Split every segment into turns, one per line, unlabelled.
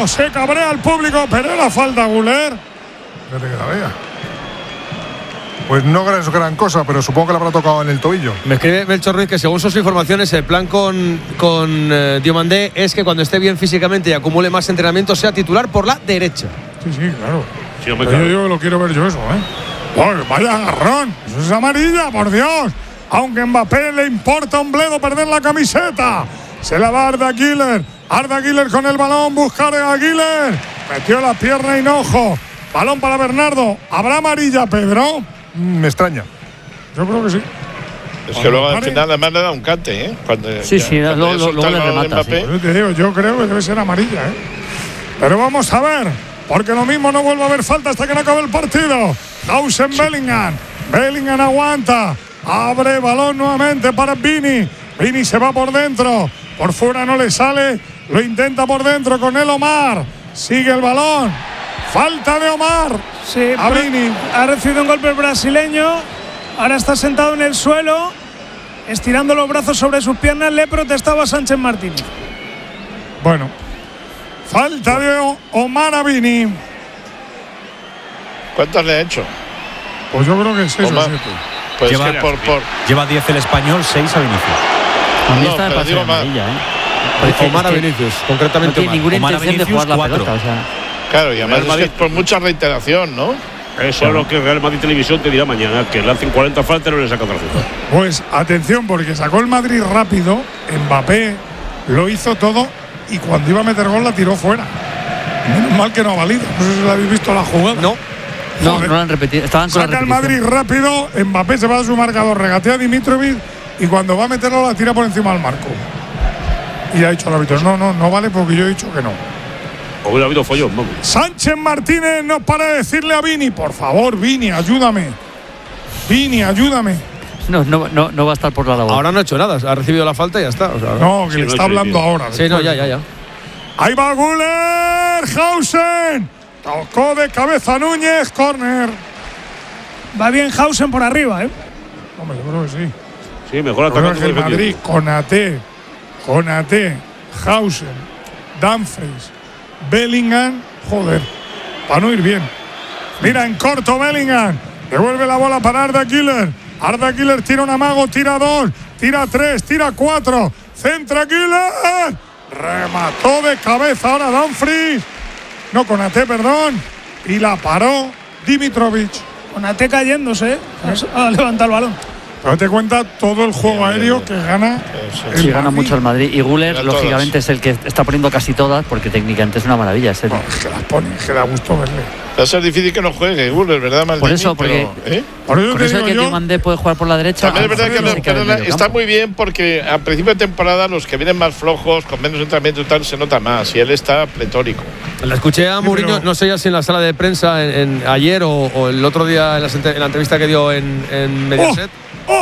público, se cabrea el público, pero la falta Güler.
Fíjate que la vea. Pues no es gran cosa, pero supongo que le habrá tocado en el tobillo.
Me escribe Melchor Ruiz que según sus informaciones el plan con Diomandé es que cuando esté bien físicamente y acumule más entrenamiento sea titular por la derecha.
Sí, claro.
Sí,
Yo digo que lo quiero ver yo eso, Pues vaya agarrón, eso es amarilla, por Dios. Aunque a Mbappé le importa un bledo perder la camiseta. Se la da Arda Güler. Arda Güler con el balón, buscar a Güler. Metió la pierna Hinojo. Balón para Bernardo. ¿Habrá amarilla, Pedro?
Me extraña.
Yo creo que sí.
Es que luego al final además le da un cante, Cuando
luego le remata. Sí.
Yo te digo, yo creo que debe ser amarilla, Pero vamos a ver, porque lo mismo no vuelve a haber falta hasta que no acabe el partido. Hausen Bellingham. Bellingham aguanta. Abre balón nuevamente para Vini. Vini se va por dentro. Por fuera no le sale. Lo intenta por dentro con el Omar. Sigue el balón. Falta de Omar.
Sí,
a Vini.
Ha recibido un golpe el brasileño. Ahora está sentado en el suelo, estirando los brazos sobre sus piernas. Le protestaba Sánchez Martínez.
Bueno, falta de Omar a Vini.
¿Cuántas le ha hecho?
Pues yo creo que es eso.
Pues
lleva 10 el Español, 6 a Vinicius.
A mí esta me parece amarilla,
Omar a Vinicius, concretamente.
No tiene ninguna intención de jugar la pelota,
Claro, y además es que es por mucha reiteración, ¿no?
Eso es lo que Real Madrid Televisión te dirá mañana, que le hacen 40 faltas y no le saca tarjeta.
Pues atención, porque sacó el Madrid rápido, Mbappé lo hizo todo y cuando iba a meter gol la tiró fuera. Menos mal que no ha valido. No sé si lo habéis visto la jugada.
No lo han repetido.
Saca el Madrid rápido, Mbappé se va a su marcador, regatea a Dimitrovic y cuando va a meterlo la tira por encima del marco. Y ha dicho al árbitro, no vale porque yo he dicho que no.
Hubiera habido follón, vamos.
Sánchez Martínez no para de decirle a Vini, por favor, Vini, ayúdame. Vini, ayúdame.
No va a estar por la labor.
Ahora no ha hecho nada, ha recibido la falta y ya está.
No, que le está hablando ahora.
Sí, ya.
Ahí va Güler, Hausen. Tocó de cabeza Núñez, córner.
Va bien Hausen por arriba,
Hombre, yo creo que sí.
Sí, mejor atacando
que el Madrid, Konaté, Hausen, Dumfries, Bellingham, para no ir bien. Mira en corto Bellingham, devuelve la bola para Arda Güler. Arda Güler tira un amago, tira 2, tira 3, tira 4, centra Güler, remató de cabeza ahora Dumfries, no Konaté, perdón, y la paró Dimitrovic.
Konaté cayéndose, a levantar el balón.
Pero te cuenta todo el juego aéreo que gana.
Sí, gana mucho el Madrid. Y Güler, lógicamente, es el que está poniendo casi todas, porque técnicamente es una maravilla. Es que
las pone, es que da gusto verle.
Va a ser difícil que no juegue Güler, ¿verdad, Maldini?
Por eso, porque.
Por
eso es que Diomandé puede jugar por la derecha.
También es verdad que está muy bien, porque a principio de temporada los que vienen más flojos, con menos entrenamiento y tal, se nota más. Y él está pletórico.
La escuché a Mourinho, no sé ya si en la sala de prensa ayer o el otro día en la entrevista que dio en Mediaset.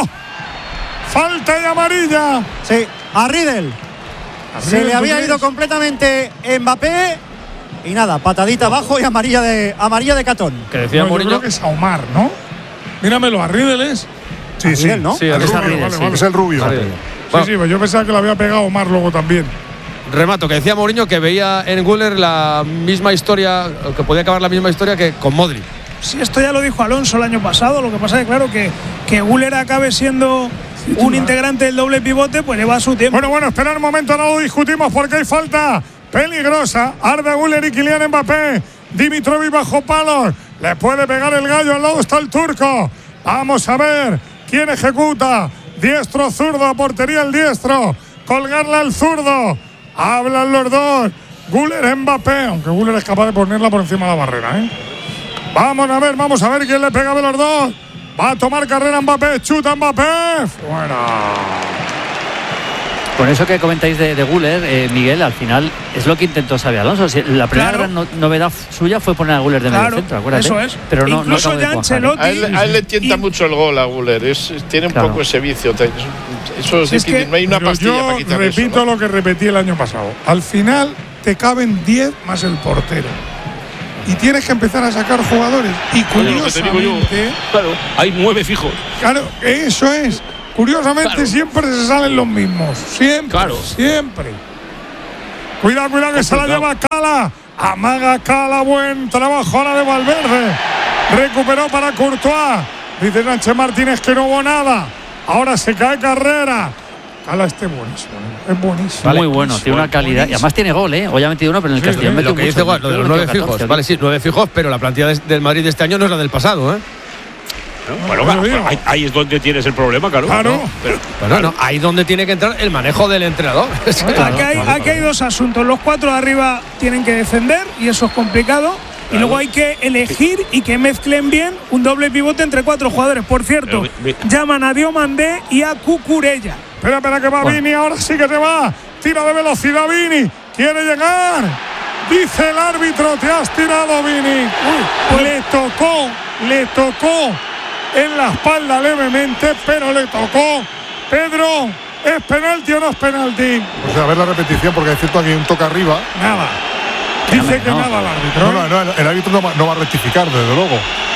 Falta y amarilla.
Sí, a Riedel. Se le había ido completamente Mbappé y nada, patadita abajo y amarilla de Catón.
Que decía Mourinho,
yo creo que es a Omar, ¿no? Míramelo, a Riedel es.
Sí,
Riedel, ¿no?
Sí,
es el rubio.
Sí, pues yo pensaba que lo había pegado Omar luego también.
Remato, que decía Mourinho que veía en Güler la misma historia, que podía acabar la misma historia que con Modric.
Sí, esto ya lo dijo Alonso el año pasado. Lo que pasa es que, claro, que Güler acabe siendo un integrante del doble pivote, pues lleva su tiempo.
Bueno, esperad un momento, no lo discutimos porque hay falta peligrosa. Arda Güler y Kylian Mbappé. Dimitrovic bajo palos. Le puede pegar el gallo, al lado está el turco. Vamos a ver quién ejecuta. Diestro, zurdo, portería el diestro. Colgarla el zurdo. Hablan los dos. Güler, Mbappé, aunque Güler es capaz de ponerla por encima de la barrera, Vamos a ver quién le pega de los dos. Va a tomar carrera Mbappé, chuta Mbappé. Fuera.
Con eso que comentáis de Güler, Miguel, al final es lo que intentó Xabi Alonso. La primera gran novedad suya fue poner a Güler de medio centro, acuérdate.
Eso es.
Pero
incluso ya Ancelotti.
A él le tienta mucho el gol a Güler. Tiene un poco ese vicio. Eso es difícil. No hay una pastilla para quitar eso.
Repito lo que repetí el año pasado. Al final te caben 10 más el portero. Y tienes que empezar a sacar jugadores. Y curiosamente.
Claro, hay 9 fijos.
Claro, eso es. Curiosamente siempre se salen los mismos. Siempre. Cuidado que se la lleva Cala. Amaga Cala, buen trabajo ahora de Valverde. Recuperó para Courtois. Dice Sánchez Martínez que no hubo nada. Ahora se cae Carrera. Cala buenísimo, es buenísimo.
Vale, muy bueno, tiene una calidad. Y además tiene gol, Hoy ha metido uno, pero en el Castellón metió
lo que dice igual, lo de los 9 fijos. Vale, sí, 9 fijos, pero la plantilla del Madrid de este año no es la del pasado,
Bueno, ahí es donde tienes el problema, claro.
Bueno, ahí es donde tiene que entrar el manejo del entrenador.
Aquí hay dos asuntos. Los 4 de arriba tienen que defender y eso es complicado. Y luego hay que elegir y que mezclen bien un doble pivote entre 4 jugadores. Por cierto, llaman a Diomandé y a Cucurella.
Espera que va Vini, ahora sí que se va. Tira de velocidad Vini. Quiere llegar. Dice el árbitro, te has tirado Vini. Le tocó en la espalda levemente, pero le tocó. Pedro, ¿es penalti o no es penalti?
O sea, a ver la repetición, porque es cierto que hay un toque arriba.
Nada. Dice que nada el árbitro.
No, el árbitro no va a rectificar, desde luego.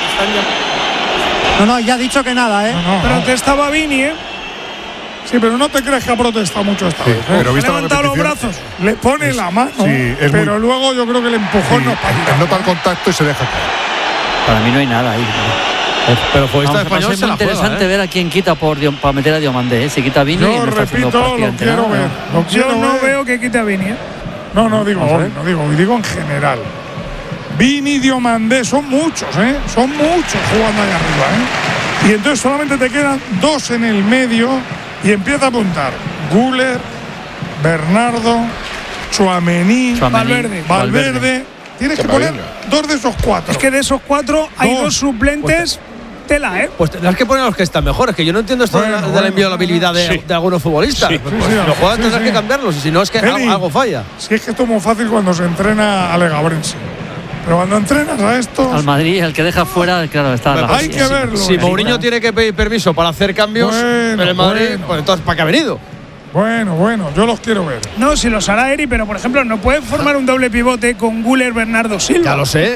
No, ya ha dicho que nada,
Protestaba Vini,
Sí, pero no te crees que ha protestado mucho esta vez.
Pero
ha levantado los brazos.
Le pone la mano, pero luego yo creo que el empujón no pasa.
Nota el contacto y se deja caer.
Para mí no hay nada ahí.
Pero futbolista español
es muy interesante ver a quién quita para meter a Diomandé. Si quita a Vini,
yo repito, lo quiero ver.
Yo no veo que quite a Vini,
No digo hoy, digo en general. Vini y Diomandé son muchos, Son muchos jugando ahí arriba, Y entonces solamente te quedan 2 en el medio y empieza a apuntar. Güler, Bernardo, Tchouaméni, Valverde. Tienes que poner 2 de esos 4.
Es que de esos 4 hay 2 suplentes. Tela,
Pues tendrás que poner a los que están mejores, que yo no entiendo esto de la inviolabilidad de algunos futbolistas. Los jugadores tendrán que cambiarlos, y si no es que algo falla.
Si es que esto es muy fácil cuando se entrena a Legabrense. Pero cuando entrenas a estos.
Al Madrid, el que deja fuera, claro, está.
Hay que verlo.
Si Mourinho tiene que pedir permiso para hacer cambios en el Madrid, pues entonces, ¿para qué ha venido?
Bueno, yo los quiero ver.
No, si los hará Eri, pero por ejemplo, no puede formar un doble pivote con Güler, Bernardo Silva.
Ya lo sé.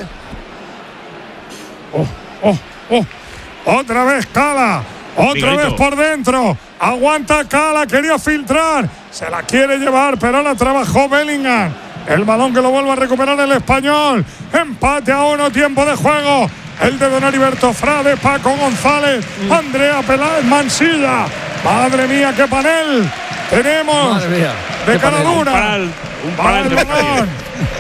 Otra vez Cala. Otra vez por dentro. Aguanta Cala. Quería filtrar. Se la quiere llevar, pero la trabajó Bellingham. El balón que lo vuelve a recuperar el español. Empate a 1, tiempo de juego. El de Don Heriberto Frade, Paco González, Andrea Peláez, Mansilla. Madre mía, qué panel tenemos de cara dura.
Un panel de balón.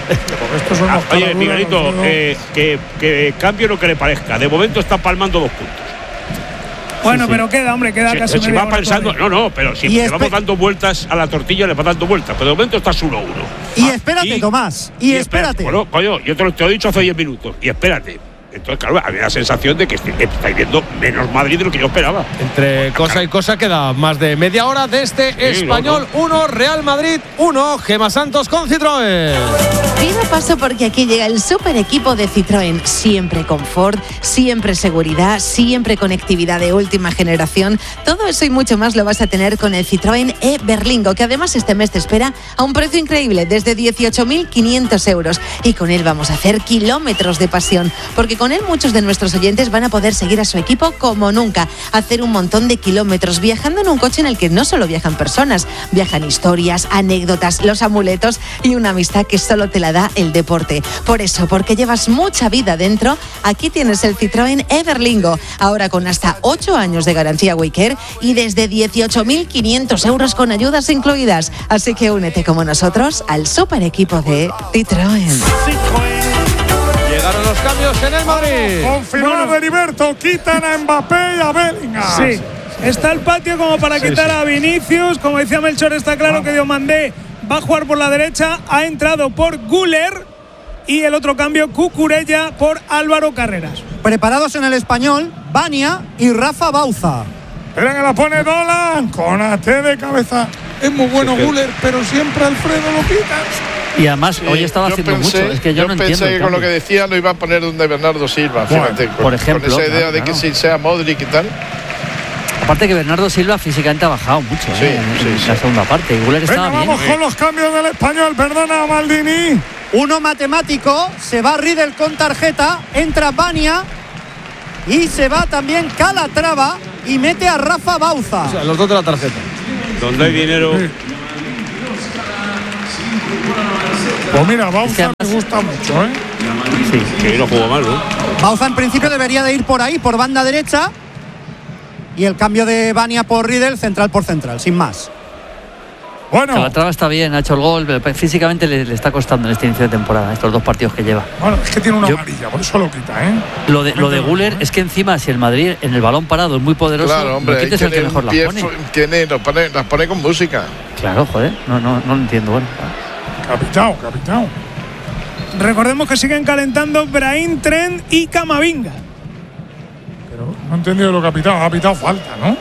Oye, Miguelito, que cambie lo que le parezca. De momento está palmando 2 puntos.
Bueno, pero queda casi
si va pensando, pero si le vamos dando vueltas a la tortilla, le va dando vueltas, pero de momento estás 1-1.
Y espérate, Tomás, espérate.
Bueno, coño, yo te lo he dicho hace 10 minutos, y espérate. Entonces, claro, había la sensación de que estáis viendo menos Madrid de lo que yo esperaba.
Entre cosa y cosa queda más de media hora de este Español 1, Real Madrid 1, Gemma Santos con Citroën.
Pido paso porque aquí llega el super equipo de Citroën. Siempre confort, siempre seguridad, siempre conectividad de última generación. Todo eso y mucho más lo vas a tener con el Citroën e-Berlingo, que además este mes te espera a un precio increíble, desde 18.500 euros. Y con él vamos a hacer kilómetros de pasión, porque con él muchos de nuestros oyentes van a poder seguir a su equipo como nunca, hacer un montón de kilómetros viajando en un coche en el que no solo viajan personas, viajan historias, anécdotas, los amuletos y una amistad que solo te la da el deporte. Por eso, porque llevas mucha vida dentro, aquí tienes el Citroën e-Berlingo, ahora con hasta 8 años de garantía Waycare y desde 18.500 euros con ayudas incluidas. Así que únete como nosotros al super equipo de Citroën.
Llegaron los cambios en el Madrid.
Confirmado Heriberto, quitan a Mbappé y a Bellingham.
Sí, está el patio como para quitar a Vinicius. Como decía Melchor, está claro que Diomandé va a jugar por la derecha. Ha entrado por Güler y el otro cambio, Cucurella por Álvaro Carreras.
Preparados en el Español, Vania y Rafa Bauza.
Espera que la pone Dolan con AT de cabeza. Es muy bueno Güler, pero siempre Alfredo lo quita.
Y además, hoy estaba haciendo mucho. Es que yo no entiendo.
Pensé que con lo que decía lo iba a poner donde Bernardo Silva, fíjate.
Por ejemplo.
Con esa idea de que si sea Modric y tal.
Aparte que Bernardo Silva físicamente ha bajado mucho en la segunda parte. Y Güler estaba bien.
Vamos con los cambios del español. Perdona, Maldini.
Uno matemático. Se va Riedel con tarjeta. Entra Vania. Y se va también Calatrava. Y mete a Rafa Bauza.
O sea, los dos de la tarjeta.
Donde hay dinero.
Pues mira, Bauza me gusta mucho, ¿eh?
Sí.
Que no jugó mal, ¿no?
Bauza en principio debería de ir por ahí, por banda derecha. Y el cambio de Bania por Riedel, central por central, sin más.
Bueno.
Calatrava está bien, ha hecho el gol, pero físicamente le está costando en este inicio de temporada, estos 2 partidos que lleva.
Bueno, es que tiene una amarilla, por eso lo quita, ¿eh?
Lo de Güler es que encima, si el Madrid en el balón parado es muy poderoso,
Claro, hombre,
no quites el que mejor las pone.
Las pone con música.
Claro, joder, no lo entiendo. Bueno.
Capitao.
Recordemos que siguen calentando Brahim, Trent y Camavinga.
Pero no he entendido lo capitao. Ha pitado falta, ¿no?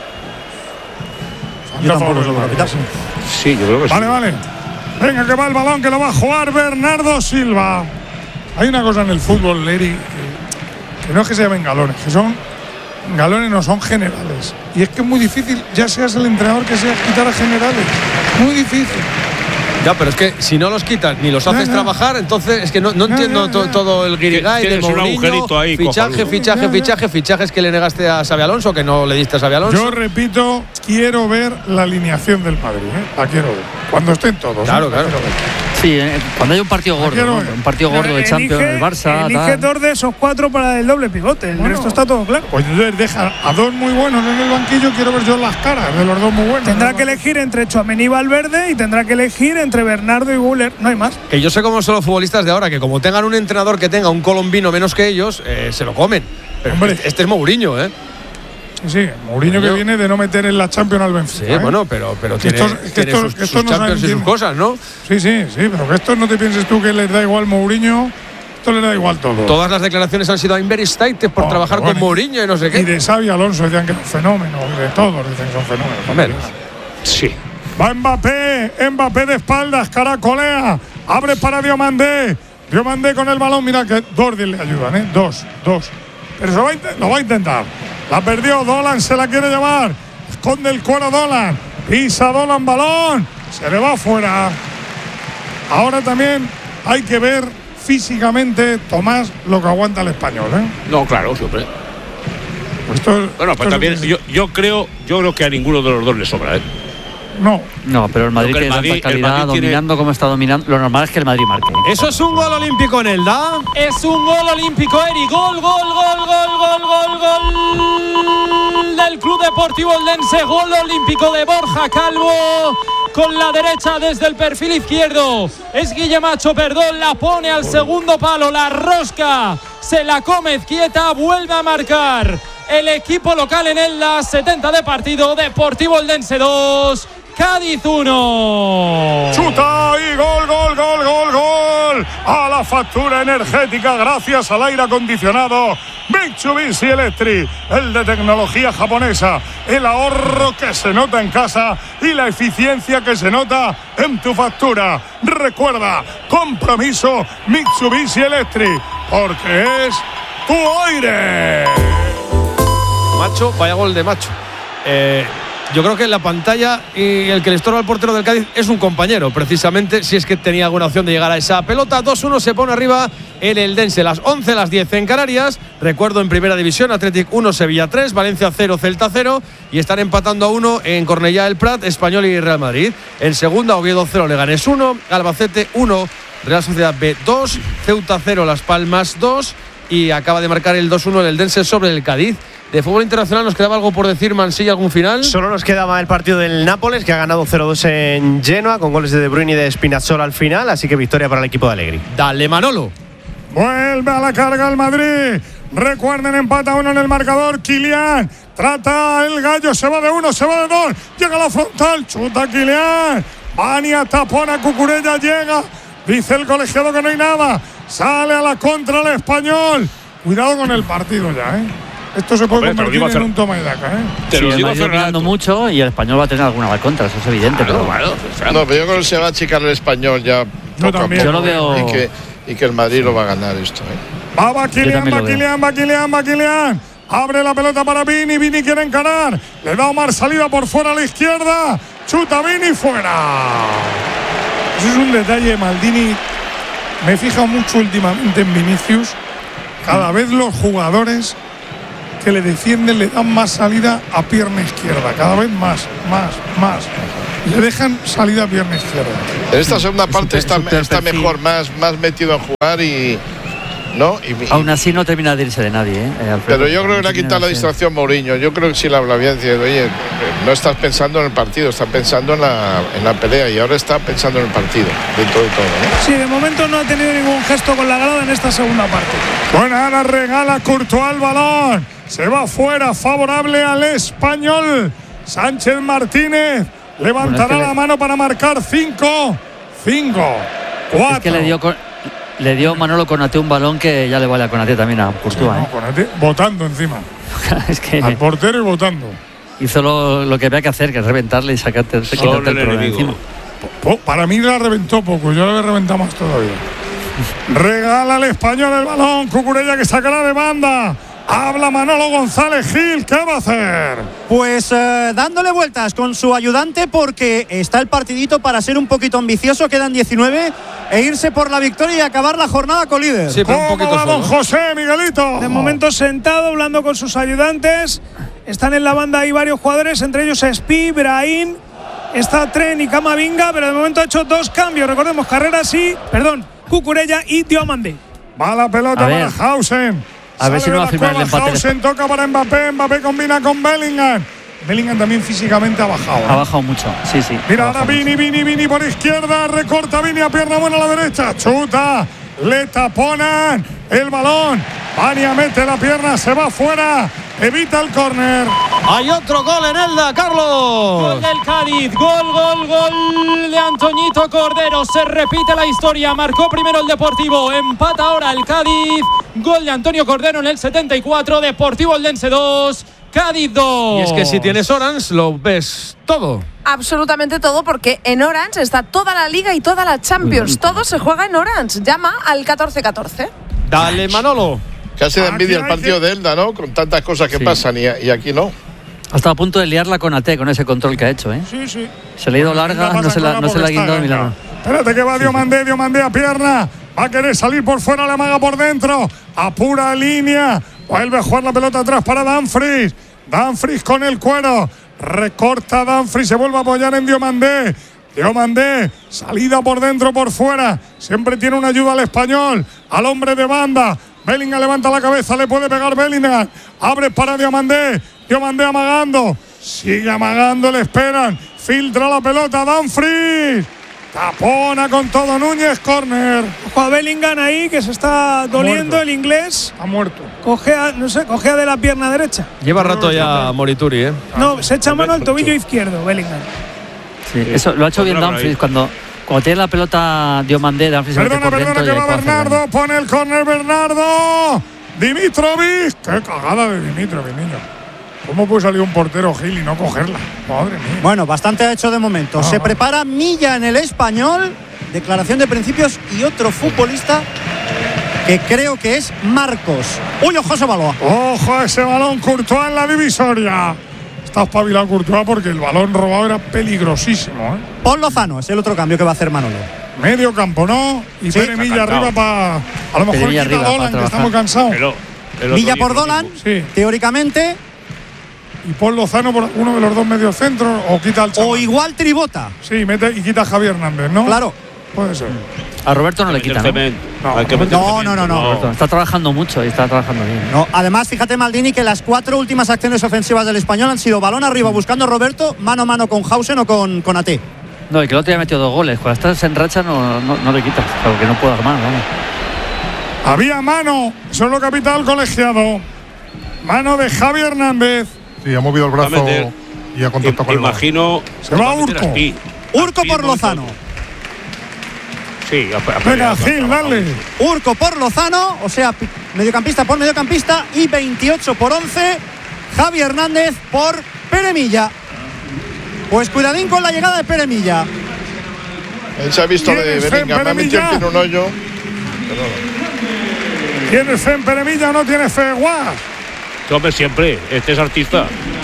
Yo tampoco lo capitao.
Sí, yo creo que sí.
Vale. Venga, que va el balón, que lo va a jugar Bernardo Silva. Hay una cosa en el fútbol, Leri, que no es que se llamen galones, que son galones, no son generales. Y es que es muy difícil, ya seas el entrenador que seas, quitar a generales. Muy difícil.
Ya, pero es que si no los quitas ni los haces trabajar, entonces es que no entiendo todo el guirigay de Mourinho.
Ahí,
fichajes que le negaste a Xabi Alonso, que no le diste a Xabi Alonso.
Yo repito, quiero ver la alineación del Madrid, ¿eh? La quiero ver. Cuando estén todos.
Claro.
Sí, cuando hay un partido gordo, ¿no? Un partido gordo de Champions, el Barça.
Elige 2 de esos 4 para el doble pivote. El resto está todo claro.
Pues entonces deja a 2 muy buenos en el banquillo. Quiero ver yo las caras de los 2 muy buenos.
Tendrá que elegir entre Tchouaméni y Valverde y tendrá que elegir entre Bernardo y Güler. No hay más.
Que yo sé cómo son los futbolistas de ahora, que como tengan un entrenador que tenga un colombino menos que ellos, se lo comen. Pero hombre, este es Mourinho, ¿eh?
Sí, Mourinho que viene de no meter en la Champions al Benfica.
Sí, bueno, pero tiene sus Champions y sus cosas, ¿no?
Sí, pero que estos no te pienses tú que les da igual Mourinho, esto le da igual todo.
Todas las declaraciones han sido a Inverstated por trabajar con Mourinho y no sé qué.
Y de Xabi Alonso decían que es un fenómeno, de todos dicen que son fenómenos.
Hombre,
sí.
Va Mbappé de espaldas, caracolea, abre para Diomandé con el balón, mira que 2 le ayudan, ¿eh? 2. Pero lo va a intentar. La perdió, Dolan se la quiere llevar. Esconde el cuero Dolan. Pisa Dolan, balón. Se le va afuera. Ahora también hay que ver físicamente, Tomás, lo que aguanta el español, ¿eh?
No, claro, siempre. Bueno, pues también yo creo que a ninguno de los 2 le sobra, ¿eh?
No, pero el Madrid tiene tanta calidad, dominando como está dominando. Lo normal es que el Madrid marque.
Eso es un gol olímpico en Elda.
Es un gol olímpico, Eri. Gol del Club Deportivo Eldense. Gol olímpico de Borja Calvo. Con la derecha desde el perfil izquierdo. Es Guillemacho, perdón. La pone al segundo palo. La rosca. Se la come Quieta. Vuelve a marcar el equipo local en Elda. 70 de partido. Deportivo Eldense 2. Cádiz 1.
Chuta y gol. A la factura energética gracias al aire acondicionado Mitsubishi Electric, el de tecnología japonesa, el ahorro que se nota en casa y la eficiencia que se nota en tu factura. Recuerda, compromiso Mitsubishi Electric, porque es tu aire.
Macho, vaya gol de Macho. Yo creo que en la pantalla y el que le estorba al portero del Cádiz es un compañero, precisamente, si es que tenía alguna opción de llegar a esa pelota. 2-1 se pone arriba el Eldense. Las 11, las 10 en Canarias. Recuerdo, en Primera División, Athletic 1, Sevilla 3, Valencia 0, Celta 0. Y están empatando a 1 en Cornellá del Prat, Español y Real Madrid. En segunda, Oviedo 0, Leganés 1, Albacete 1, Real Sociedad B 2, Ceuta 0, Las Palmas 2. Y acaba de marcar el 2-1 el Eldense sobre el Cádiz. De fútbol internacional, ¿nos quedaba algo por decir, Mansilla, algún final?
Solo nos quedaba el partido del Nápoles, que ha ganado 0-2 en Genoa, con goles de De Bruyne y de Spinazzola al final, así que victoria para el equipo de Allegri.
Dale, Manolo.
Vuelve a la carga el Madrid. Recuerden, empata 1 en el marcador. Kylian trata el gallo, se va de 1, se va de 2. Llega a la frontal, chuta Kylian. Bania tapona, Cucurella llega. Dice el colegiado que no hay nada. Sale a la contra el Español. Cuidado con el partido ya, ¿eh? Esto se puede convertir en un toma y daca, ¿eh?
Sí, el Madrid dominando mucho y el Español va a tener alguna de contra, eso es evidente.
No, pero yo creo que se va a achicar el Español ya poco a poco.
Yo lo veo.
Y que el Madrid lo va a ganar esto, ¿eh?
Va Kylian. Abre la pelota para Vini. Vini quiere encarar. Le da Omar salida por fuera a la izquierda. Chuta Vini fuera. Eso es un detalle, Maldini. Me he fijado mucho últimamente en Vinicius. Cada vez los jugadores que le defienden le dan más salida a pierna izquierda, cada vez más. le dejan salida pierna izquierda.
En esta segunda parte está mejor, más metido a jugar y. ¿No?
Aún así no termina de irse de nadie, Alfredo.
Pero yo creo que le ha quitado la distracción Mourinho. Yo creo que sí la habla bien. Oye, no estás pensando en el partido, estás pensando en la pelea y ahora está pensando en el partido, dentro de todo, ¿no?
Sí, de momento no ha tenido ningún gesto con la grada en esta segunda parte.
Bueno, ahora regala Courtois el balón. Se va fuera, favorable al Español. Sánchez Martínez levantará la mano para marcar 5, 4.
Es que le dio Manolo Konaté un balón que ya le vale a Konaté también a Courtois.
Sí, no, Konaté votando encima.
Es que
al portero y votando.
Hizo lo que había que hacer, que es reventarle y quitarte el problema encima.
Para mí la reventó poco, yo le reventado más todavía. Regala al Español el balón, Cucurella que sacará de banda. Habla Manolo González Gil, ¿qué va a hacer?
Pues dándole vueltas con su ayudante porque está el partidito para ser un poquito ambicioso, quedan 19 e irse por la victoria y acabar la jornada con líder.
Sí, ¿cómo va don José, Miguelito?
De momento sentado, hablando con sus ayudantes. Están en la banda ahí varios jugadores, entre ellos Spi, Brahim, está Tren y Camavinga, pero de momento ha hecho 2 cambios. Recordemos, Cucurella y Diomandé.
Va la pelota para Hausen.
A ver si no va a firmar el empate.
Hausen toca para Mbappé. Mbappé combina con Bellingham. Bellingham también físicamente ha bajado.
Ha bajado mucho, sí.
Mira, ahora Vini por izquierda. Recorta Vini a pierna buena a la derecha. Chuta. Le taponan el balón. Vania mete la pierna. Se va fuera. Evita el córner.
Hay otro gol en Elda, Carlos.
Gol del Cádiz. Gol de Antoñito Cordero. Se repite la historia. Marcó primero el Deportivo. Empata ahora el Cádiz. Gol de Antonio Cordero en el 74. Deportivo Eldense 2. Cádiz 2.
Y es que si tienes Orange lo ves todo.
Absolutamente todo, porque en Orange está toda la Liga y toda la Champions. Todo se juega en Orange. Llama al 1414.
Dale, Manolo.
Casi da envidia el partido de Elda, ¿no? Con tantas cosas que pasan y aquí no.
Ha estado a punto de liarla con Ate, con ese control que ha hecho,
Sí.
Se le ha ido larga, no se la ha guindado ni la.
Espérate que va Diomandé a pierna. Va a querer salir por fuera, la amaga por dentro. A pura línea. Vuelve a jugar la pelota atrás para Dumfries. Dumfries con el cuero. Recorta Dumfries, se vuelve a apoyar en Diomandé. Diomandé, salida por dentro, por fuera. Siempre tiene una ayuda al español. Al hombre de banda. Bellingham levanta la cabeza, le puede pegar Bellingham. Abre para Diomandé. Diomandé amagando. Sigue amagando, le esperan. Filtra la pelota Dumfries. Tapona con todo Núñez, córner.
Ojo a Bellingham ahí, que se está doliendo el inglés.
Ha muerto.
Cojea de la pierna derecha.
Lleva rato ya Morituri,
No, se echa mano al tobillo izquierdo, Bellingham.
Sí, eso lo ha hecho bien Dumfries cuando tiene la pelota Diomandé.
Perdona, que va Bernardo. Pone el córner Bernardo. Dimitrovic. Qué cagada de Dimitrovic, niño. ¿Cómo puede salir un portero Gil y no cogerla? Madre mía.
Bueno, bastante ha hecho de momento. Se prepara Milla en el Español. Declaración de principios y otro futbolista que creo que es Marcos. ¡Uy, ojo ese balón!
¡Ojo a ese balón! Courtois en la divisoria. Está espabilado Courtois porque el balón robado era peligrosísimo.
Paul Lozano es el otro cambio que va a hacer Manolo.
Medio campo, ¿no? Y sí, Pere Milla arriba para. A lo mejor quita Dolan, que está muy cansado.
Milla por Dolan, teóricamente.
Y Paul Lozano por uno de los dos mediocentros o quita al chaval.
O igual Tribota.
Sí, mete y quita a Javier Hernández, ¿no?
Claro.
Puede ser.
A Roberto no le quita,
No.
Está trabajando mucho y está trabajando bien.
No, además, fíjate, Maldini, que las 4 últimas acciones ofensivas del Español han sido balón arriba buscando a Roberto, mano a mano con Hausen o con Ate.
No, y que el otro día ha metido 2 goles. Cuando estás en racha no le quitas, porque no puedo armar.
Había mano, solo capital colegiado. Mano de Javier Hernández.
Sí, ha movido el brazo y ha contactado con el balón.
Imagino.
Se va Urco.
Urco por Lozano.
Sí,
venga, Gil, dale.
Urco por Lozano, o sea, mediocampista por mediocampista, y 28 por 11, Javi Hernández por Pere Milla. Pues cuidadín con la llegada de Pere Milla.
Él se ha visto de Bellingham, tiene un hoyo.
¿Tienes fe en Pere Milla o no tienes fe, Guas?
Hombre, siempre, este es artista.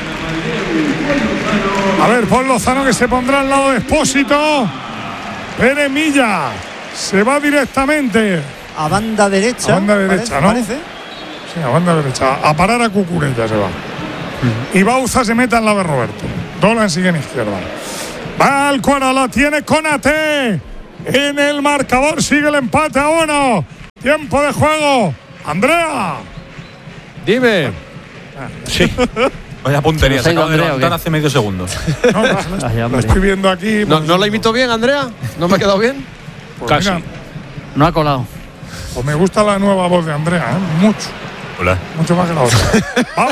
A ver, Paul Lozano que se pondrá al lado de Expósito. Pere Milla se va directamente
a banda derecha.
A banda derecha, ¿no?
Parece.
Sí, a banda derecha. A parar a Cucurella se va. Y Bauza se mete al lado de Roberto. Dolan sigue en izquierda. Va al cuero, lo tiene Konaté. En el marcador sigue el empate a 1. Tiempo de juego. Andrea.
Dime.
Sí. Vaya puntería, se acaba de levantar hace medio segundo.
No, lo estoy viendo aquí.
¿No la imito bien, Andrea? ¿No me ha quedado bien?
Pues
casi.
Mira,
no ha colado.
Pues me gusta la nueva voz de Andrea, mucho.
Hola.
Mucho más que la otra. Va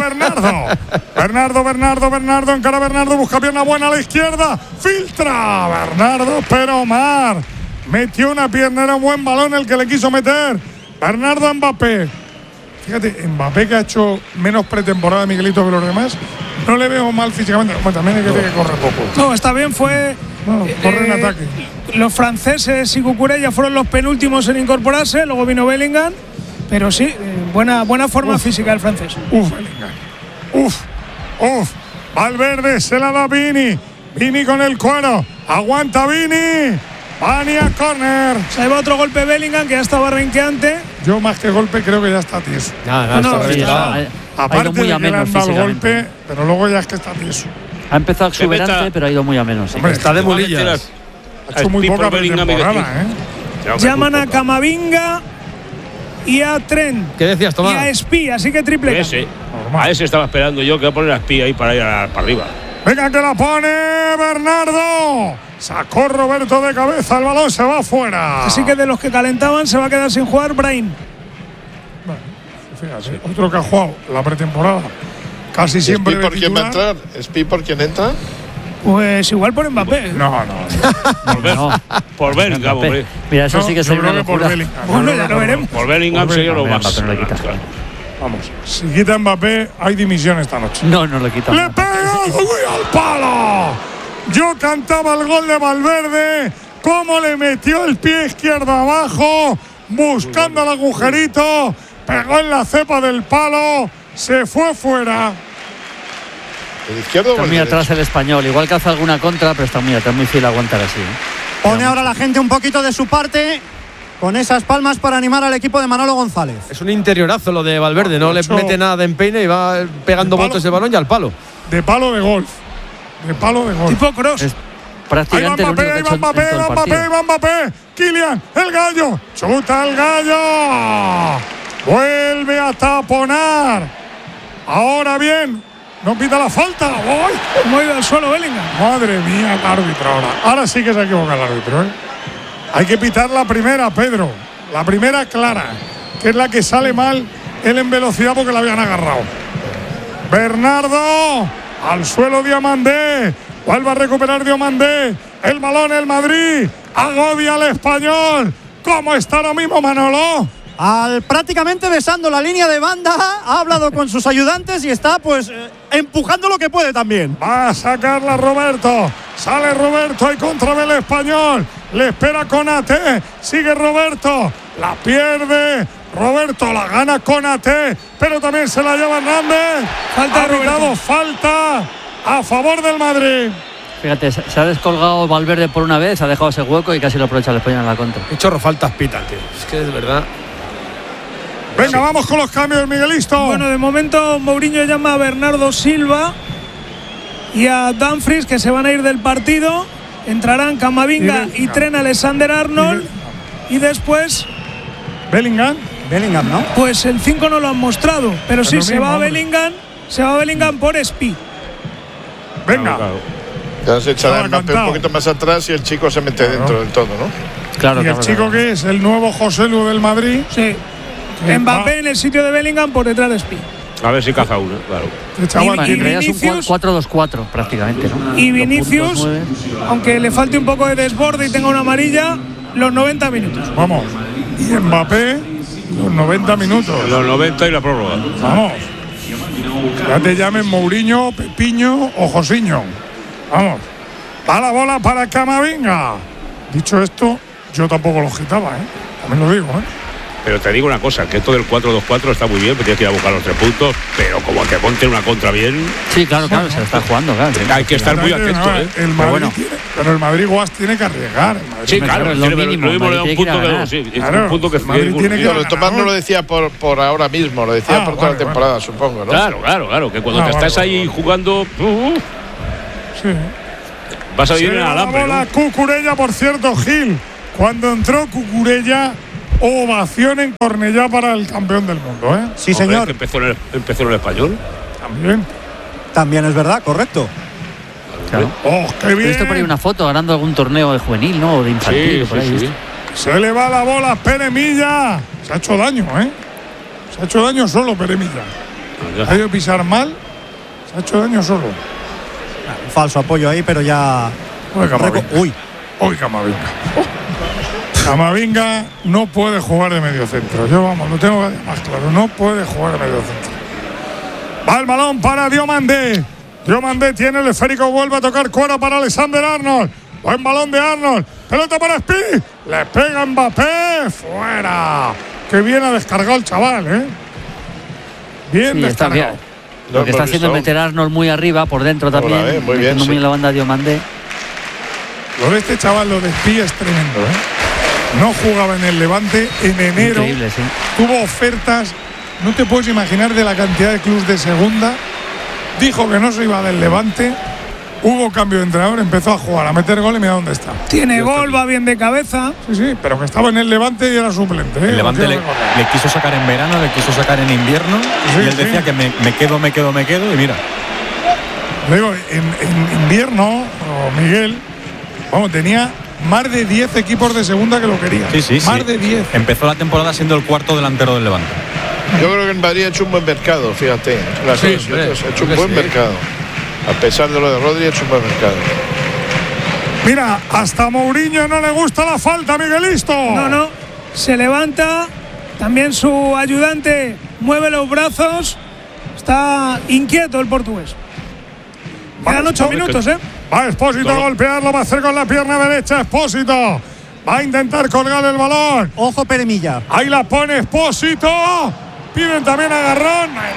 Bernardo. Encara Bernardo, busca pierna buena a la izquierda. Filtra Bernardo, pero Omar metió una pierna, era un buen balón el que le quiso meter. Bernardo Mbappé. Fíjate, Mbappé, que ha hecho menos pretemporada de Miguelito que los demás, no le veo mal físicamente. Bueno, también hay que correr poco.
No, está bien, fue.
Corre en ataque.
Los franceses y Cucurella fueron los penúltimos en incorporarse, luego vino Bellingham, pero sí, buena forma física del francés.
Bellingham. Valverde se la da Vini. Vini con el cuero. Aguanta Vini. Vani a córner.
Se va otro golpe Bellingham, que ya estaba renqueante.
Yo más que golpe creo que ya está tieso. Aparte de que le han dado el golpe, pero luego ya es que está tieso.
Ha empezado exuberante, pero ha ido muy a menos.
Hombre, está de mulillas. Ha hecho muy poca pretemporada,
Llaman a Camavinga y a Trent.
¿Qué decías, Tomás?
Y a Espí, así que triple cambio.
A ese estaba esperando yo, que va a poner a Espí ahí para ir para arriba.
Venga, que la pone Bernardo. Sacó Roberto de cabeza, el balón se va fuera.
Así que de los que calentaban se va a quedar sin jugar Brahim.
Bueno, fíjate, otro que ha jugado la pretemporada. Casi siempre.
¿Espí por quién va a entrar? ¿Espí por quién entra?
Pues igual por Mbappé.
No.
Por Bellingham, hombre.
Mira, eso sí que sería una locura.
Bueno, ya lo veremos.
Por Bellingham sería lo más.
Vamos, si quita Mbappé, hay dimisión esta noche.
No le quita.
¡Le pega al palo! Yo cantaba el gol de Valverde. Cómo le metió el pie izquierdo abajo, buscando el agujerito. Pegó en la cepa del palo. Se fue fuera.
¿El izquierdo
está muy atrás el español. Igual que hace alguna contra, pero está muy atrás, muy fiel a aguantar así.
Pone ahora la gente un poquito de su parte con esas palmas para animar al equipo de Manolo González.
Es un interiorazo lo de Valverde, no le mete nada de empeine y va pegando botes de balón y al palo.
De palo de golf.
Tipo cross.
Prácticamente
ahí va Mbappé. Kylian, el gallo. Chuta el gallo. Vuelve a taponar. Ahora bien, no pita la falta. ¡Uy!
¿Cómo ha ido al suelo Bellingham?
Madre mía, el árbitro ahora. Ahora sí que se equivoca el árbitro, Hay que pitar la primera, Pedro. La primera clara, que es la que sale mal él en velocidad porque la habían agarrado. Bernardo, al suelo Diomandé. Vuelve a recuperar Diomandé. El balón, el Madrid. Agobia al español. ¿Cómo está ahora mismo Manolo?
Prácticamente besando la línea de banda, ha hablado con sus ayudantes y está pues empujando lo que puede también.
Va a sacarla Roberto. Sale Roberto y contra el español. Le espera Konaté. Sigue Roberto. La pierde. Roberto la gana Konaté. Pero también se la lleva Hernández. Falta a favor del Madrid.
Fíjate, se ha descolgado Valverde por una vez, ha dejado ese hueco y casi lo aprovecha el español en la contra.
Qué chorro faltas pitan, tío. Es que es verdad.
Venga, vamos con los cambios, Miguelisto.
Bueno, de momento Mourinho llama a Bernardo Silva y a Dumfries, que se van a ir del partido. Entrarán Camavinga y Trent Alexander-Arnold. Y después
Bellingham,
¿no?
Pues el 5 no lo han mostrado, pero sí, se va a Bellingham. Se va a Bellingham por Espí.
Venga.
Ya se echará un poquito más atrás y el chico se mete dentro del todo, ¿no?
Claro.
¿Y el chico que es? ¿El nuevo Joselu del Madrid?
Sí. Mbappé en el sitio de Bellingham por detrás de Espí.
A ver si caza uno, claro.
Y Vinicius, es un 4-2-4 prácticamente, ¿no?
Y Vinicius, aunque le falte un poco de desborde y tenga una amarilla, los 90 minutos.
Vamos. Y Mbappé, los 90 minutos.
Los 90 y la prórroga.
Vamos. Ya te llamen Mourinho, Pepiño o Josiño. Vamos. Va la bola para Camavinga. Dicho esto, yo tampoco lo quitaba, También lo digo,
Pero te digo una cosa, que esto del 4-2-4 está muy bien, porque tienes que ir a buscar los 3 puntos, pero como te monten una contra bien.
Sí, claro, se lo está jugando, claro.
Hay que estar muy atento,
Pero el Madrid Guas tiene que arriesgar.
Sí, claro, lo mínimo le da un punto un punto que
Tomás no lo decía por ahora mismo, lo decía por toda la temporada, supongo, ¿no?
Claro, que cuando te estás ahí jugando.
Sí.
Va a salir en el
la
alambre,
bola
¿no?
Cucurella, por cierto, Gil. Cuando entró Cucurella, ovación en Cornellá para el campeón del mundo, ¿eh?
Sí, señor.
Que empezó en el Español.
También es verdad, correcto.
Claro.
¡Oh, qué bien!
He visto por ahí una foto ganando algún torneo de juvenil, ¿no? O de infantil. Por ahí.
Se le va la bola a Pere Milla. Se ha hecho daño, ¿eh? Se ha hecho daño solo Pere Milla. Ha ido a pisar mal. Se ha hecho daño solo.
Un falso apoyo ahí, pero ya.
Uy, Camavinga. Camavinga no puede jugar de medio centro. Yo, vamos, lo tengo más claro. No puede jugar de medio centro. Va el balón para Diomandé. Diomandé tiene el esférico. Vuelve a tocar cuero para Alexander Arnold. Buen balón de Arnold. Pelota para Spi. Le pega Mbappé. Fuera. Qué bien ha descargado el chaval, ¿eh? Bien descargado.
Lo que está haciendo es meter a Arnold muy arriba, por dentro también.
Muy bien.
Muy en la banda de Diomandé.
Lo de este chaval, lo de Spi es tremendo, ¿eh? No jugaba en el Levante en enero.
Increíble, sí.
Tuvo ofertas. No te puedes imaginar de la cantidad de clubes de segunda. Dijo que no se iba del Levante. Hubo cambio de entrenador, empezó a jugar, a meter gol y mira dónde está.
Tiene gol, va bien de cabeza.
Sí, pero que estaba en el Levante y era suplente.
El Levante le quiso sacar en verano, le quiso sacar en invierno. Y él decía que me quedo. Y mira.
Luego, en invierno, Miguel, vamos, tenía más de 10 equipos de segunda que lo querían.
Sí.
Más de 10.
Empezó la temporada siendo el cuarto delantero del Levante.
Yo creo que en Madrid ha hecho un buen mercado, fíjate. Ha hecho un buen mercado. A pesar de lo de Rodri, ha hecho un buen mercado.
Mira, hasta Mourinho no le gusta la falta, Miguelisto.
No. Se levanta. También su ayudante mueve los brazos. Está inquieto el portugués. Quedan 8 minutos, ¿eh?
Va Expósito a golpearlo, va a hacer con la pierna derecha Expósito. Va a intentar colgar el balón.
Ojo, Pere Milla.
Ahí la pone Expósito. Piden también agarrón. No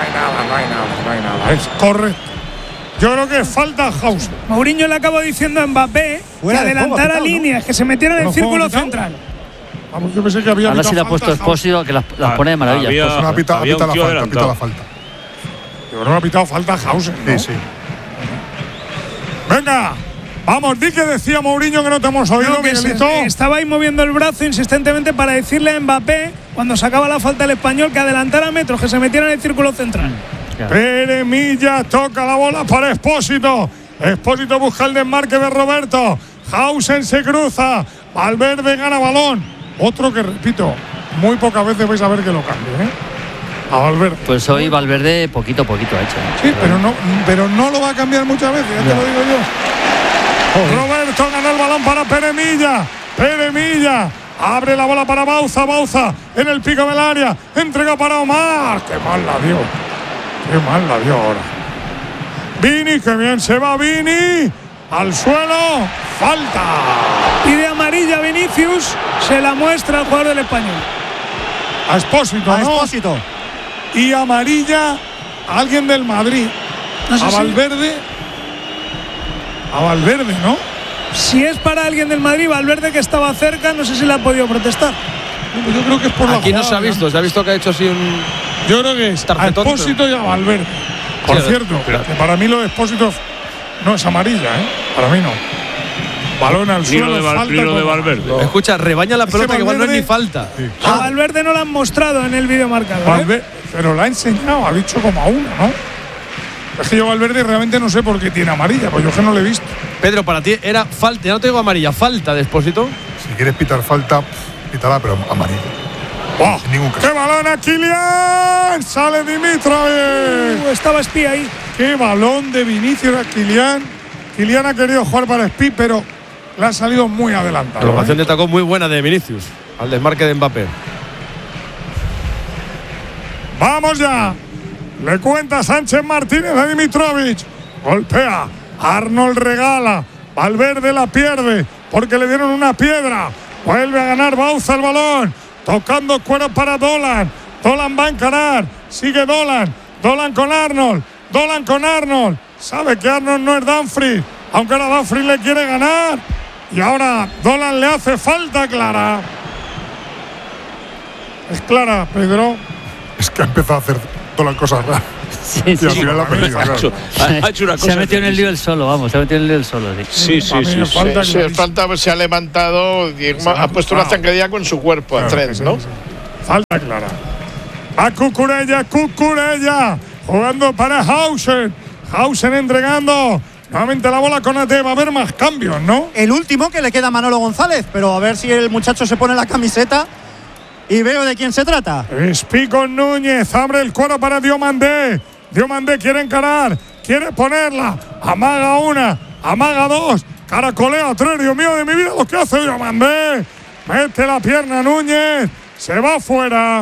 hay nada. Es correcto. Yo creo que falta Hauser.
Mourinho le acaba diciendo a Mbappé que adelantara líneas, que se metiera en el círculo central.
Vamos, yo pensé que había.
Ahora sí le ha puesto Expósito, que las pone de maravilla.
Ha pitado la falta.
Yo creo que ha pitado falta Hauser, ¿no?
Sí.
Venga, vamos, di que decía Mourinho que no te hemos oído, Miguelito.
Estaba ahí moviendo el brazo insistentemente para decirle a Mbappé, cuando sacaba la falta el español, que adelantara metros, que se metiera en el círculo central.
Pere Milla toca la bola para Expósito. Expósito busca el desmarque de Roberto. Hausen se cruza. Valverde gana balón. Otro que, repito, muy pocas veces vais a ver que lo cambie, ¿eh? A Valverde.
Pues hoy Valverde poquito ha hecho.
Sí, pero no lo va a cambiar muchas veces, ya te lo digo yo. Roberto gana el balón para Pere Milla. Pere Milla abre la bola para Bauza. Bauza en el pico del área. Entrega para Omar. Qué mal la dio ahora. Vini, que bien se va Vini. Al suelo. Falta.
Pide amarilla Vinicius. Se la muestra al jugador del español.
A Expósito,
¿no? Expósito.
Y amarilla a alguien del Madrid.
No sé
a Valverde. A Valverde, ¿no?
Si es para alguien del Madrid, Valverde, que estaba cerca, no sé si le ha podido protestar.
Yo creo que es por la
Aquí
jugada,
no se ha visto, se ha visto que ha hecho así un.
Yo creo que es a Expósito y a Valverde. Por cierto, que para mí lo de Expósito no es amarilla, ¿eh? Para mí no. Balón al suelo, falta
de Valverde.
Escucha, rebaña la pelota, que igual no es ni falta.
Sí.
A Valverde no lo han mostrado en el vídeo marcador.
Pero la ha enseñado, ha dicho como a uno, ¿no? Es que yo Valverde realmente no sé por qué tiene amarilla, pues yo que no le he visto.
Pedro, para ti era falta, ya no te digo amarilla, falta de Expósito.
Si quieres pitar falta, pítala, pero amarilla.
¡Oh!
En ningún caso.
¡Qué balón a Kylian! ¡Sale Dimitrovic!
Estaba Spi ahí.
¡Qué balón de Vinicius a Kylian! Kylian ha querido jugar para Spi, pero le ha salido muy adelantado.
Promoción de tacón muy buena de Vinicius al desmarque de Mbappé.
¡Vamos ya! Le cuenta Sánchez Martínez a Dimitrovic. Golpea. Arnold regala. Valverde la pierde porque le dieron una piedra. Vuelve a ganar Bauza el balón. Tocando cuero para Dolan. Dolan va a encarar. Sigue Dolan. Dolan con Arnold. Dolan con Arnold. Sabe que Arnold no es Dumfries. Aunque ahora Dumfries le quiere ganar. Y ahora Dolan le hace falta clara. Es clara, Pedro.
Es que ha empezado a hacer todas las cosas raras.
Sí,
y al final la ha perdido, claro.
Ha hecho una cosa.
Se ha metido en el lío él solo, vamos, se ha metido en el lío él solo.
Sí.
Falta se ha levantado y ha puesto una zancadilla con su cuerpo a Trent, ¿no?
Falta clara. A Cucurella, jugando para Hausen entregando nuevamente la bola con AT. Va a haber más cambios, ¿no?
El último que le queda a Manolo González, pero a ver si el muchacho se pone la camiseta y veo de quién se trata.
Espico Núñez abre el cuero para Diomandé. Diomandé quiere encarar, quiere ponerla. Amaga una, amaga dos, caracolea tres. Dios mío de mi vida, lo que hace Diomandé. Mete la pierna Núñez, se va fuera.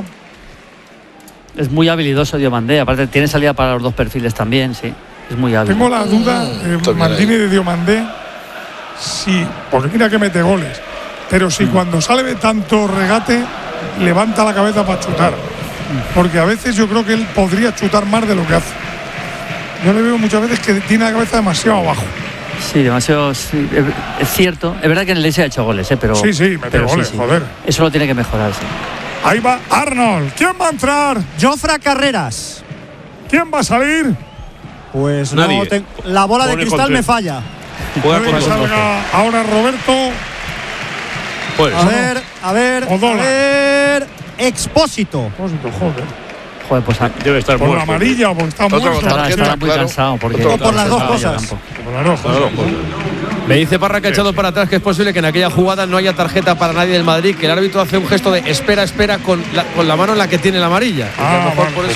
Es muy habilidoso Diomandé, aparte tiene salida para los dos perfiles también, sí. Es muy hábil.
Tengo la duda de Martínez y de Diomandé, sí, porque mira que mete goles, pero si cuando sale de tanto regate levanta la cabeza para chutar, porque a veces yo creo que él podría chutar más de lo que hace. Yo le veo muchas veces que tiene la cabeza demasiado abajo.
Sí, demasiado. Sí, es cierto. Es verdad que en el Leipzig ha hecho goles, pero.
Sí, mete goles, sí. Joder.
Eso lo tiene que mejorar, sí.
Ahí va Arnold. ¿Quién va a entrar?
Jofra Carreras.
¿Quién va a salir?
Pues
nadie.
La bola de cristal me falla.
Puede que salga ahora Roberto.
Pues.
A ver. Expósito.
Joder, pues
debe estar
por
muerto.
La amarilla o porque está muerto.
Estará muy cansado.
O por las dos cosas.
Por las dos cosas.
Me dice Parra que ha echado para atrás que es posible que en aquella jugada no haya tarjeta para nadie del Madrid, que el árbitro hace un gesto de espera con la mano en la que tiene la amarilla. A lo mejor por eso.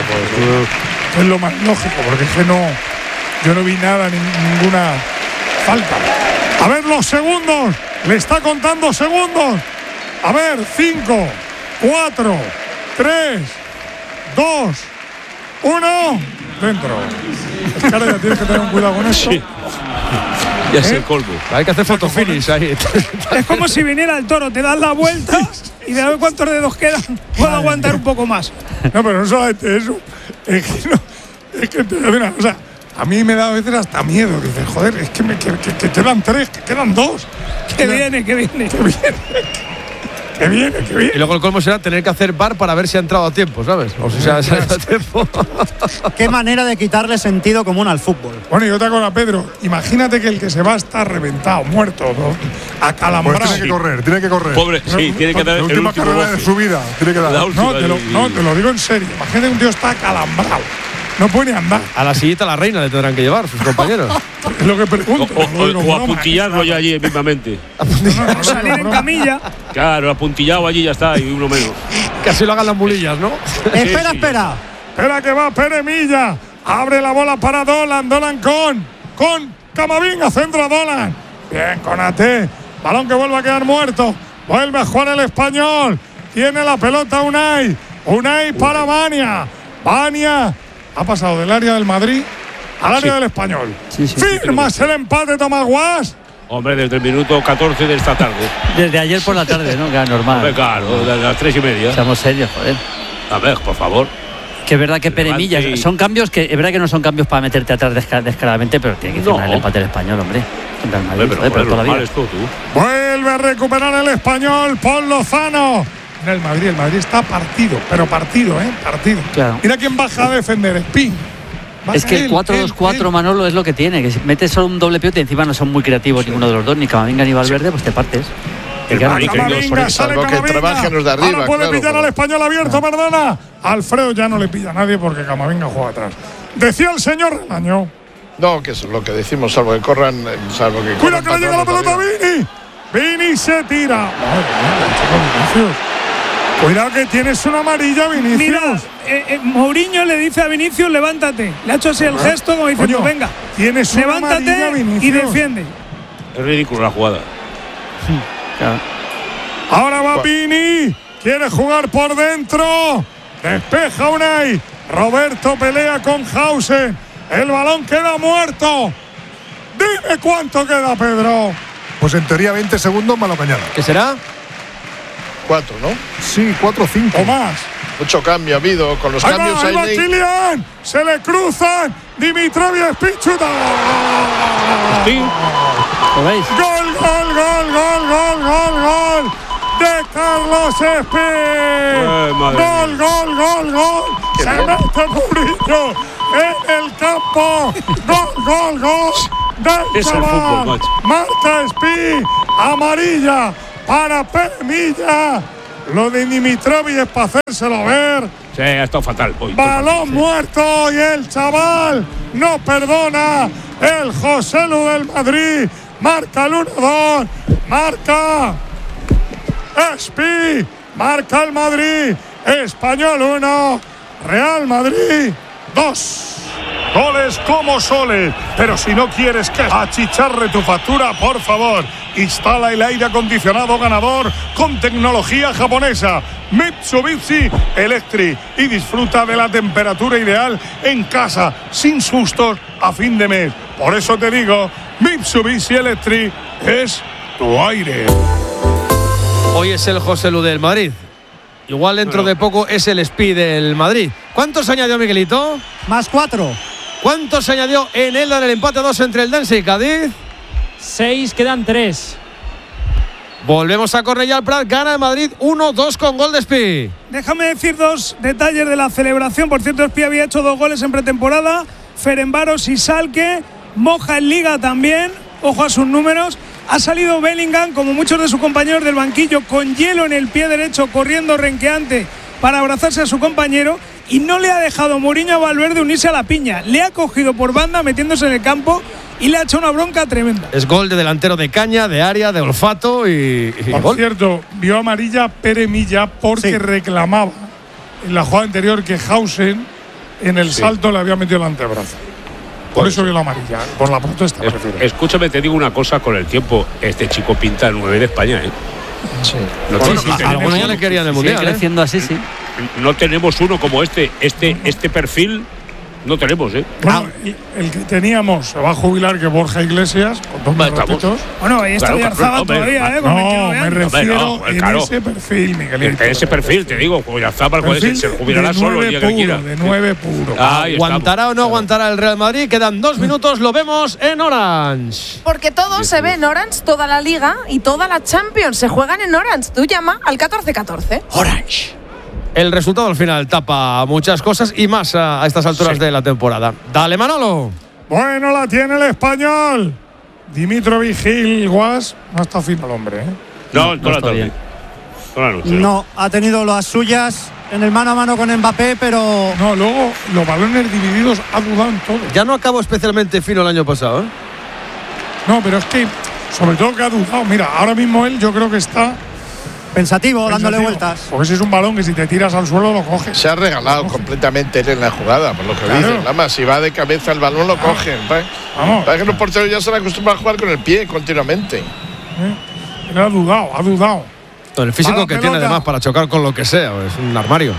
Es lo más lógico, porque es que yo no vi nada, ninguna falta. A ver los segundos, le está contando segundos. A ver, 5, 4, 3, 2, 1, dentro. Es que ahora ya tienes que tener un cuidado con esto.
Sí. Ya es el colmo.
Hay que hacer fotofinish ahí.
Es como si viniera el toro, te das la vuelta y de a ver cuántos dedos quedan. Puedo aguantar un poco más.
No, pero no solamente eso. Es que te digo una cosa. A mí me da a veces hasta miedo. Dices, joder, es que quedan tres, que quedan dos.
Que viene.
Y luego el colmo será tener que hacer VAR para ver si ha entrado a tiempo, ¿sabes? O si se ha salido a tiempo.
Qué manera de quitarle sentido común al fútbol.
Bueno, y otra cosa, Pedro. Imagínate que el que se va está reventado, muerto, acalambrado.
Pues tiene que correr.
Pobre, sí, tiene que dar
la última carrera de su vida. Tiene que dar.
Te lo digo en serio. Imagínate que un tío está acalambrado. No puede ni andar.
A la sillita la reina le tendrán que llevar sus compañeros.
Es lo que pregunto.
O apuntillarlo ya allí mismamente.
Salir en camilla.
Claro, apuntillado allí ya está, y uno menos.
Que así lo hagan las mulillas, ¿no?
Espera.
Espera que va Peremilla. Abre la bola para Dolan. Dolan con Camavinga. Centro Dolan. Bien, con AT. Balón que vuelve a quedar muerto. Vuelve a jugar el español. Tiene la pelota Unai. Unai para Vania. Vania ha pasado del área del Madrid al área del español. ¿Firmas el empate, Tomás Guas?
Hombre, desde el minuto 14 de esta tarde.
Desde ayer por la tarde, ¿no? Que era normal.
Hombre, claro, desde las 3:30.
Seamos serios, joder.
A ver, por favor.
Que es verdad que Peremilla, son cambios que es verdad que no son cambios para meterte atrás descaradamente, pero tiene que firmar el empate del español, hombre.
Pero todavía.
Vuelve a recuperar el español, Paul Lozano. El Madrid está partido, pero partido.
Claro.
Mira quién baja a defender, Spin.
Es que el 4-2-4, Manolo, es lo que tiene, que si metes solo un doble pivote, encima no son muy creativos ninguno de los dos, ni Camavinga ni Valverde, pues te partes.
Camavinga, sale Camavinga. Ahora puede pillar al español abierto, perdona. Alfredo ya no le pilla a nadie porque Camavinga juega atrás. Decía el señor Relaño.
No, que es lo que decimos, salvo que corran.
Cuidado que le llega la pelota a Vini. Vini se tira. Cuidado que tienes una amarilla, Vinicius.
Mira, Mourinho le dice a Vinicius, levántate. Le ha hecho así el gesto como diciendo, venga,
tienes
levántate y defiende.
Es ridículo la jugada.
Claro.
Ahora va Vini. Quiere jugar por dentro. Despeja Unai. Roberto pelea con Hausen. El balón queda muerto. Dime cuánto queda, Pedro.
Pues en teoría 20 segundos más lo que añada.
¿Qué será?
4, ¿no?
Sí, 4 o 5.
O más.
Mucho cambio ha habido con los cambios.
Ahí va Kylian. Se le cruzan. Dimitrovi Spichuta.
¿Lo veis?
Gol de Carlos Espín. Gol
Qué
Se
bien.
mete Mourinho en el campo. Gol del
Es el fútbol,
chaval.
macho.
Marca Espi. Amarilla para Peremilla. Lo de Dimitrovic es para hacérselo ver.
Sí, ha estado fatal hoy.
Balón muerto y el chaval no perdona. El José Lu del Madrid marca el 1-2. Marca Espi. Marca el Madrid. Español 1. Real Madrid 2. Goles como soles. Pero si no quieres que achicharre tu factura, por favor, instala el aire acondicionado ganador con tecnología japonesa Mitsubishi Electric y disfruta de la temperatura ideal en casa, sin sustos a fin de mes. Por eso te digo, Mitsubishi Electric es tu aire.
Hoy es el José Lu del Madrid. Igual dentro de poco es el Espi del Madrid. ¿Cuántos añadió Miguelito?
Más 4.
¿Cuántos se añadió en el empate 2 entre el Dense y Cádiz?
6, quedan 3.
Volvemos a Cornellà al Prat, gana el Madrid 1-2 con gol de Espi.
Déjame decir 2 detalles de la celebración. Por cierto, Espi había hecho 2 goles en pretemporada. Ferencváros y Salque. Moja en Liga también. Ojo a sus números. Ha salido Bellingham, como muchos de sus compañeros del banquillo, con hielo en el pie derecho, corriendo renqueante para abrazarse a su compañero. Y no le ha dejado Mourinho a Valverde unirse a la piña. Le ha cogido por banda metiéndose en el campo y le ha hecho una bronca tremenda.
Es gol de delantero de caña, de área, de olfato y
Por
gol.
cierto, vio amarilla Peremilla porque reclamaba en la jugada anterior que Hausen en el salto le había metido el antebrazo. Por eso vio la amarilla, por la protesta.
Escúchame, te digo una cosa con el tiempo. Este chico pinta el 9 de España, ¿eh?
Sí.
No,
Bueno,
tenemos-
algunos ya le querían el mundial.
Sigue creciendo así, sí.
no tenemos uno como este perfil. No tenemos, ¿eh?
Bueno, el que teníamos se va a jubilar, que Borja Iglesias, con todos mis
Estamos-
respetos.
Bueno, ahí está Oyarzabal
hombre,
todavía, con 29
No, me
años.
refiero
Hombre,
en
claro.
ese perfil, Miguelito.
En ese perfil, te digo, Oyarzabal puede ser, se jubilará
de
solo el día que
puro,
quiera.
De 9 puro.
Ahí estamos.
¿Aguantará o no aguantará el Real Madrid? Quedan 2 minutos, lo vemos en Orange.
Porque todo se ve en Orange, toda la Liga y toda la Champions se juegan en Orange. Tú llama al 1414.
Orange. El resultado al final tapa muchas cosas y más a estas alturas de la temporada. Dale, Manolo.
Bueno, la tiene el español. Dimitrovic Gil Guas. No está fino el hombre, ¿eh?
No, toda la tarde. Toda la noche.
No, ha tenido las suyas en el mano a mano con Mbappé, pero
No, luego los balones divididos ha dudado en todo.
Ya no acabó especialmente fino el año pasado, ¿eh?
No, pero es que, sobre todo que ha dudado. Mira, ahora mismo él yo creo que está
pensativo, dándole
pensativo,
vueltas.
Porque si es un balón que si te tiras al suelo lo coges.
Se ha regalado completamente él en la jugada, por lo que
Claro.
dicen. Nada más, si va de cabeza el balón lo cogen.
Vamos.
Parece que los porteros ya se han acostumbrado a jugar con el pie continuamente.
Él ha dudado.
El físico
Va la
que tiene
pelota.
además para chocar con lo que sea, es un armario.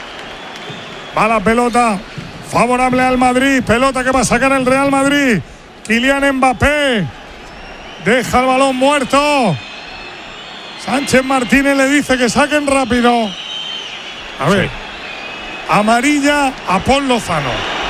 Va la pelota favorable al Madrid. Pelota que va a sacar el Real Madrid. Kylian Mbappé. Deja el balón muerto. Sánchez Martínez le dice que saquen rápido. A ver. Amarilla a Paul Lozano.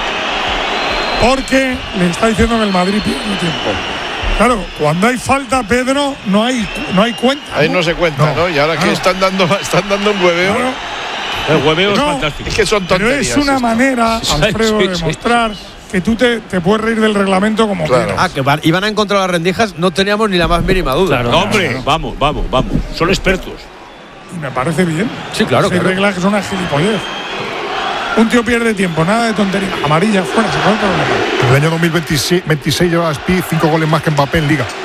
Porque le está diciendo que el Madrid pierde tiempo. Claro, cuando hay falta, Pedro, no hay cuenta.
Ahí no se cuenta, ¿no? Y ahora que están dando un hueveo.
El hueveo es
No,
fantástico.
Es que son
Pero
tonterías.
es una
esto.
manera,
Sí,
Alfredo,
sí,
de
sí.
demostrar que tú te puedes reír del reglamento como
Claro.
quieras.
Que iban a encontrar las rendijas, no teníamos ni la más mínima duda.
No, hombre, vamos. Son expertos.
Y me parece bien.
Sí, claro,
Hay
claro.
reglas que son una gilipollez. Un tío pierde tiempo, nada de tontería. Amarilla, fuera, se puede problema.
En el año 2026 lleva Spi 5 goles más que Mbappé en Liga.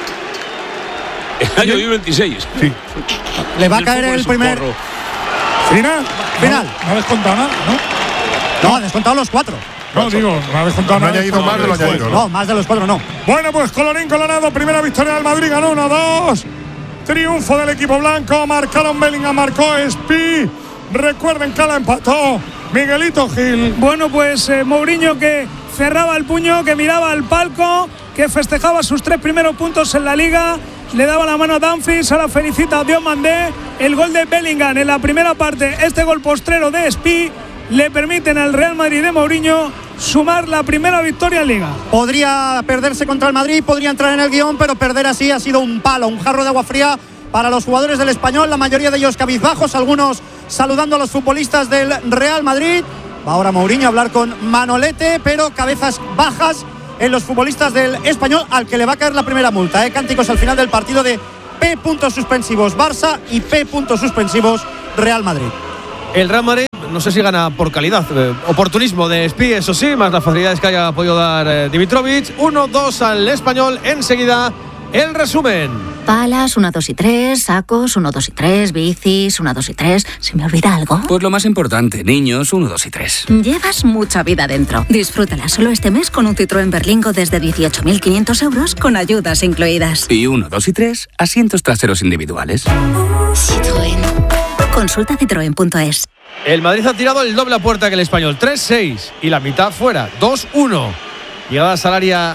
El año 2026.
Sí.
Le va a caer el primer.
Final.
Final.
No ha descontado nada, ¿no?
No, ha descontado los 4.
No, digo, no ha descontado
No ha
nada.
añadido más de lo añadido, ¿no?
No, más de los 4 no.
Bueno, pues colorín colorado, primera victoria del Madrid, ganó 1-2. Triunfo del equipo blanco, marcaron Bellingham, marcó Espi. Recuerden que la empató Miguelito Gil.
Bueno, pues Mourinho que cerraba el puño, que miraba al palco, que festejaba sus 3 primeros puntos en la Liga. Le daba la mano a Dumfries, ahora felicita a Diomandé. El gol de Bellingham en la primera parte, este gol postrero de Espi, le permiten al Real Madrid de Mourinho sumar la primera victoria en Liga.
Podría perderse contra el Madrid, podría entrar en el guión, pero perder así ha sido un palo, un jarro de agua fría para los jugadores del Español, la mayoría de ellos cabizbajos, algunos saludando a los futbolistas del Real Madrid. Va ahora Mourinho a hablar con Manolete, pero cabezas bajas en los futbolistas del Español, al que le va a caer la primera multa. Cánticos al final del partido de P. suspensivos Barça y P. suspensivos Real Madrid.
El Real Madrid, no sé si gana por calidad, oportunismo de Spi, eso sí, más las facilidades que haya podido dar Dimitrovic. 1-2 al Español. Enseguida el resumen.
Palas, 1, 2 y 3, sacos, 1, 2 y 3, bicis, 1, 2 y 3. ¿Se me olvida algo?
Pues lo más importante, niños, 1, 2 y 3.
Llevas mucha vida dentro. Disfrútala solo este mes con un Citroën Berlingo desde 18.500 euros con ayudas incluidas.
Y 1, 2 y 3, asientos traseros individuales.
Citroën. Consulta citroen.es.
El Madrid ha tirado el doble a puerta que el Español. 3-6 y la mitad fuera. 2-1. Llegadas al área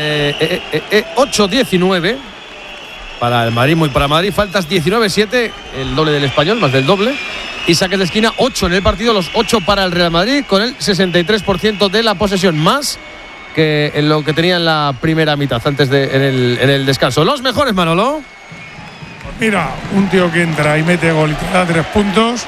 8-19 para el Madrid. Muy para Madrid. Faltas 19-7. El doble del Español, más del doble. Y saques de esquina 8 en el partido. Los 8 para el Real Madrid, con el 63% de la posesión. Más que en lo que tenía en la primera mitad, antes de en el descanso. Los mejores, Manolo.
Mira, un tío que entra y mete gol y te da 3 puntos.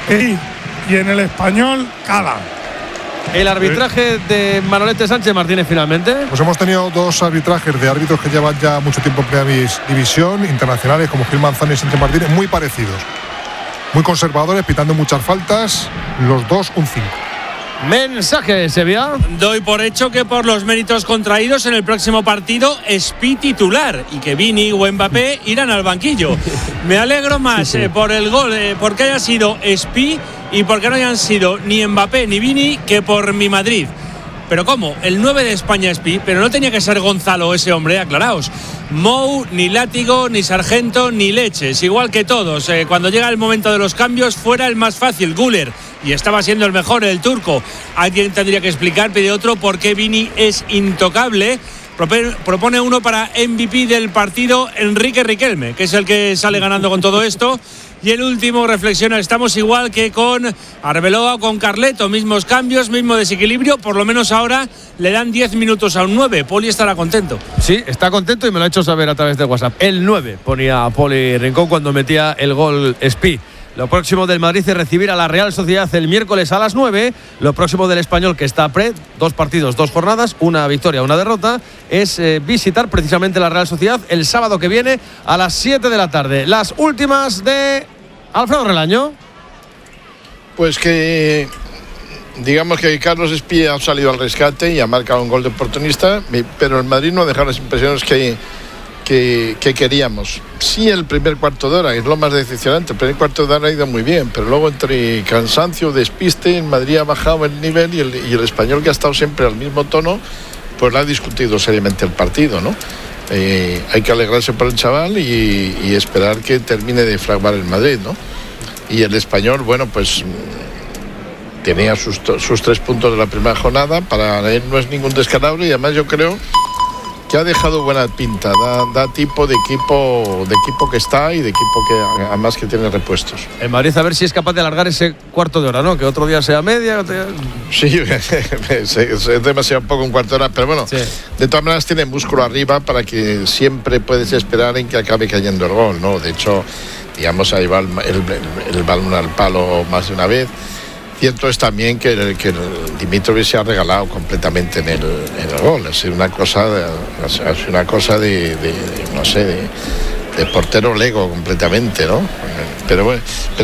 Y en el Español, cala.
El arbitraje de Manolete Sánchez Martínez finalmente.
Pues hemos tenido 2 arbitrajes de árbitros que llevan ya mucho tiempo en Primera División, internacionales como Gil Manzano y Sánchez Martínez, muy parecidos. Muy conservadores, pitando muchas faltas. Los 2, un 5.
Mensaje, Sevilla.
Doy por hecho que por los méritos contraídos en el próximo partido Spi titular y que Vini o Mbappé irán al banquillo. Me alegro más por el gol, porque haya sido Spi y porque no hayan sido ni Mbappé ni Vini, que por mi Madrid. Pero ¿cómo? El 9 de España Spi, pero no tenía que ser Gonzalo ese hombre, aclaraos. Mou, ni Látigo, ni Sargento, ni Leches, igual que todos. Cuando llega el momento de los cambios, fuera el más fácil, Güler, y estaba siendo el mejor, el turco. Alguien tendría que explicar, pide otro, por qué Vini es intocable. Propone uno para MVP del partido, Enrique Riquelme, que es el que sale ganando con todo esto. Y el último reflexiona, estamos igual que con Arbeloa, con Carleto, mismos cambios, mismo desequilibrio, por lo menos ahora le dan 10 minutos a un 9, Poli estará contento.
Sí, está contento y me lo ha hecho saber a través de WhatsApp. El 9 ponía a Poli Rincón cuando metía el gol Spi. Lo próximo del Madrid es recibir a la Real Sociedad el miércoles a las 9. Lo próximo del Español, que está 2 partidos, 2 jornadas, una victoria, una derrota, es visitar precisamente la Real Sociedad el sábado que viene a las 7 de la tarde. Las últimas de Alfredo Relaño.
Pues que digamos que Carlos Spi ha salido al rescate y ha marcado un gol de oportunista, pero el Madrid no ha dejado las impresiones que queríamos. Sí, el primer cuarto de hora es lo más decepcionante. El primer cuarto de hora ha ido muy bien, pero luego entre cansancio, despiste, en Madrid ha bajado el nivel y el Español, que ha estado siempre al mismo tono, pues ha discutido seriamente el partido, ¿no? Hay que alegrarse por el chaval y esperar que termine de fraguar el Madrid, ¿no? Y el Español, bueno, pues tenía sus 3 puntos de la primera jornada. Para él no es ningún descalabro y además yo creo que ha dejado buena pinta, da tipo de equipo que está y de equipo que además que tiene repuestos.
En Madrid a ver si es capaz de alargar ese cuarto de hora, ¿no? Que otro día sea media.
Sí, es demasiado poco un cuarto de hora, pero bueno, sí. De todas maneras tiene músculo arriba para que siempre puedes esperar en que acabe cayendo el gol, ¿no? De hecho, digamos, ahí va el balón al palo más de una vez. Cierto es también que el Dimitrovic se ha regalado completamente en el gol. Es una cosa de no sé, de portero lego completamente, ¿no? Pero bueno,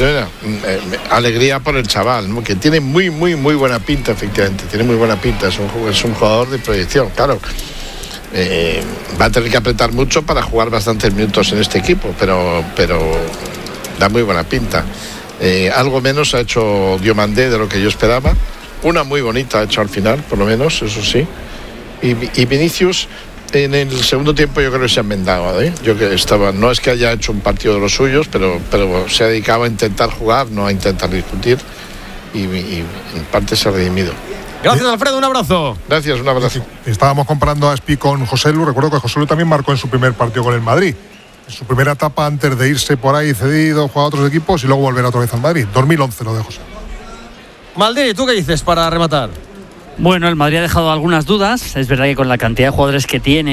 alegría por el chaval, ¿no? Que tiene muy buena pinta, efectivamente. Tiene muy buena pinta. Es un jugador de proyección, claro. Va a tener que apretar mucho para jugar bastantes minutos en este equipo, pero da muy buena pinta. Algo menos ha hecho Diomandé de lo que yo esperaba. Una muy bonita ha hecho al final, por lo menos, eso sí. Y Vinicius, en el segundo tiempo yo creo que se ha enmendado, ¿eh? Yo que estaba, no es que haya hecho un partido de los suyos, pero se ha dedicado a intentar jugar, no a intentar discutir. Y en parte se ha redimido.
Gracias, Alfredo, un abrazo.
Gracias, un abrazo.
Estábamos comparando a Spi con José Lu. Recuerdo que José Lu también marcó en su primer partido con el Madrid. En su primera etapa, antes de irse por ahí cedido, jugar a otros equipos y luego volver otra vez al Madrid. 2011 lo de José.
Maldini, ¿tú qué dices para rematar?
Bueno, el Madrid ha dejado algunas dudas. Es verdad que con la cantidad de jugadores que tiene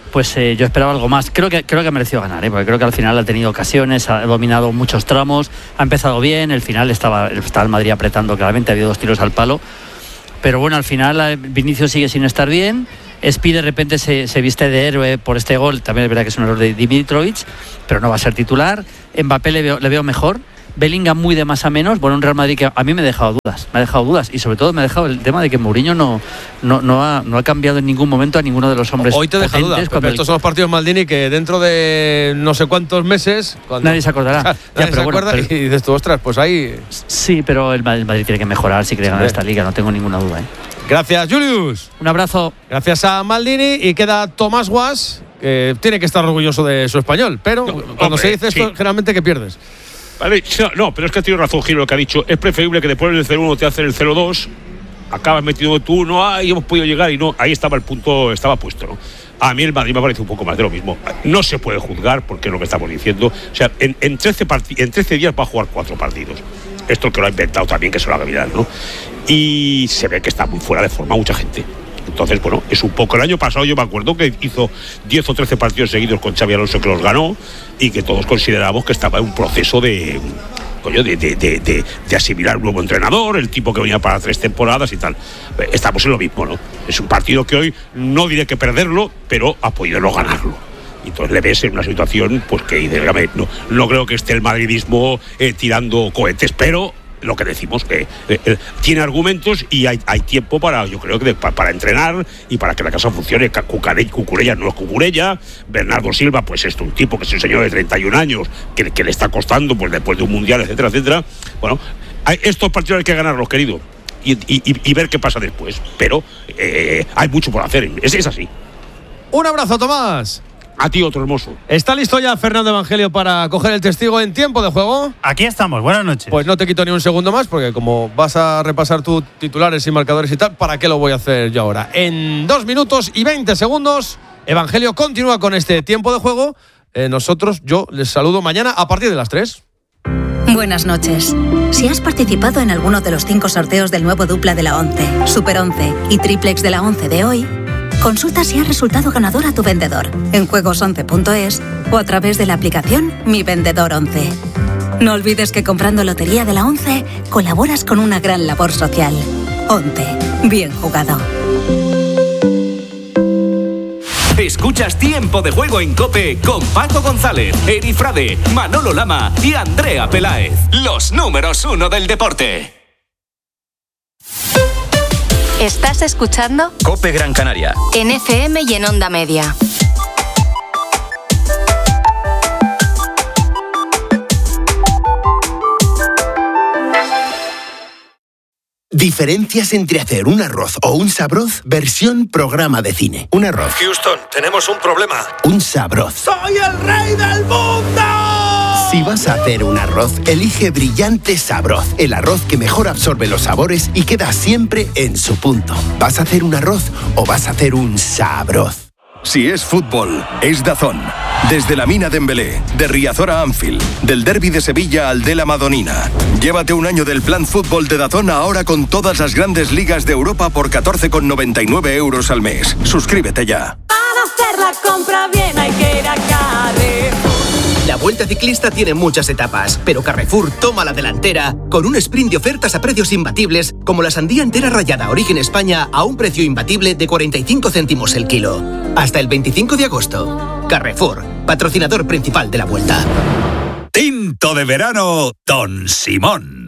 pues yo esperaba algo más. Creo que ha merecido ganar, porque creo que al final ha tenido ocasiones, ha dominado muchos tramos, ha empezado bien, el final estaba el Madrid apretando claramente, ha habido 2 tiros al palo, pero bueno, al final Vinicius sigue sin estar bien. Espi de repente se viste de héroe por este gol, también es verdad que es un error de Dimitrovic, pero no va a ser titular. Mbappé le veo mejor. Bellingham muy de más a menos. Bueno, un Real Madrid que a mí me ha dejado dudas y sobre todo me ha dejado el tema de que Mourinho no ha cambiado en ningún momento a ninguno de los hombres.
Hoy te deja dudas, pero estos son los partidos Maldini que dentro de no sé cuántos meses
nadie se acordará.
Nadie se acuerda y dices tú, ostras, pues ahí.
Sí, pero el Madrid tiene que mejorar si quiere ganar esta liga, no tengo ninguna duda.
Gracias, Julius.
Un abrazo.
Gracias a Maldini. Y queda Tomás Guas, que tiene que estar orgulloso de su español, pero cuando se dice esto, generalmente que pierdes.
Vale, no, pero es que ha tenido razón Giro lo que ha dicho. Es preferible que después del 0-1 te hacen el 0-2, acabas metido tú, hemos podido llegar y no, ahí estaba el punto, estaba puesto, ¿no? A mí el Madrid me parece un poco más de lo mismo. No se puede juzgar porque es lo que estamos diciendo. O sea, en 13 días va a jugar 4 partidos. Esto es que lo ha inventado también, que se lo haga mirar, ¿no? Y se ve que está muy fuera de forma mucha gente. Entonces, bueno, es un poco. El año pasado yo me acuerdo que hizo 10 o 13 partidos seguidos con Xabi Alonso que los ganó y que todos consideramos que estaba en un proceso de asimilar un nuevo entrenador, el tipo que venía para 3 temporadas y tal. Estamos en lo mismo, ¿no? Es un partido que hoy no diré que perderlo, pero ha podido no ganarlo. Entonces le ves en una situación pues que no creo que esté el madridismo tirando cohetes, pero lo que decimos que tiene argumentos y hay tiempo para, yo creo que para entrenar y para que la casa funcione. Cucurella no es Cucurella, Bernardo Silva pues es un tipo que es un señor de 31 años que le está costando pues después de un mundial, etcétera, etcétera. Bueno, estos partidos hay que ganarlos, querido, y ver qué pasa después, pero hay mucho por hacer, es así.
Un abrazo, Tomás.
A ti otro hermoso.
¿Está listo ya Fernando Evangelio para coger el testigo en tiempo de juego?
Aquí estamos, buenas noches.
Pues no te quito ni un segundo más, porque como vas a repasar tus titulares y marcadores y tal, ¿para qué lo voy a hacer yo ahora? En 2 minutos y 20 segundos, Evangelio continúa con este tiempo de juego. Yo les saludo mañana a partir de las 3.
Buenas noches. Si has participado en alguno de los 5 sorteos del nuevo dupla de la 11, Super 11 y Triplex de la 11 de hoy, consulta si has resultado ganador a tu vendedor en juegos11.es o a través de la aplicación Mi Vendedor 11. No olvides que comprando Lotería de la 11 colaboras con una gran labor social. 11. Bien jugado.
Escuchas Tiempo de Juego en COPE con Paco González, Eri Frade, Manolo Lama y Andrea Peláez. Los números 1 del deporte.
Estás escuchando
COPE Gran Canaria
en FM y en Onda Media.
Diferencias entre hacer un arroz o un sabroz, versión programa de cine. Un arroz.
Houston, tenemos un problema.
Un sabroz.
¡Soy el rey del mundo!
Si vas a hacer un arroz, elige Brillante Sabroz, el arroz que mejor absorbe los sabores y queda siempre en su punto. ¿Vas a hacer un arroz o vas a hacer un sabroz?
Si es fútbol, es DAZN. Desde la Mina Dembélé, de Riazor a Anfield, del Derbi de Sevilla al de la Madonina. Llévate un año del plan fútbol de DAZN ahora con todas las grandes ligas de Europa por 14,99 € al mes. Suscríbete ya.
Para hacer la compra bien hay que ir a Carrefour.
La Vuelta Ciclista tiene muchas etapas, pero Carrefour toma la delantera con un sprint de ofertas a precios imbatibles, como la sandía entera rallada Origen España a un precio imbatible de 45 céntimos el kilo. Hasta el 25 de agosto. Carrefour, patrocinador principal de la Vuelta.
Tinto de verano, Don Simón.